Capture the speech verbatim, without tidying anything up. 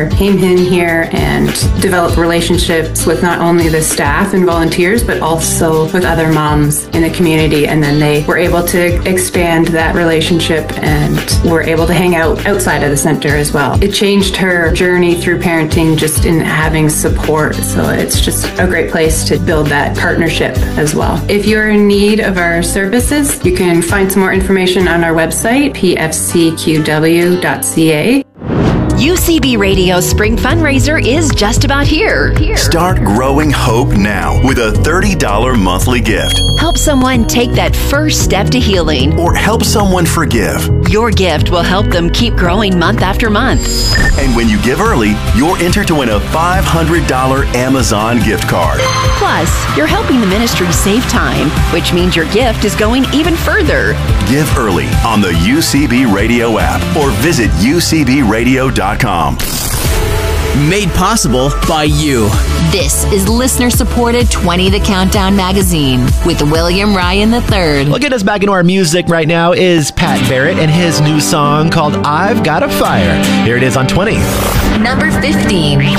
came in here and developed relationships with not only the staff and volunteers, but also with other moms in the community. And then they were able to expand that relationship and were able to hang out outside of the center as well. It changed her journey through parenting just in having support. So it's just a great place to build that partnership as well. If you're in need of our services, you can find some more information on our website, p f c q w dot c a. U C B Radio's spring fundraiser is just about here. here. Start growing hope now with a thirty dollars monthly gift. Help someone take that first step to healing. Or help someone forgive. Your gift will help them keep growing month after month. And when you give early, you're entered to win a five hundred dollars Amazon gift card. Plus, you're helping the ministry save time, which means your gift is going even further. Give early on the U C B Radio app or visit u c b radio dot com. Made possible by you. This is listener-supported twenty The Countdown magazine with William Ryan the third. Well, getting us back into our music right now is Pat Barrett and his new song called I've Got a Fire. Here it is on twenty. Number fifteen.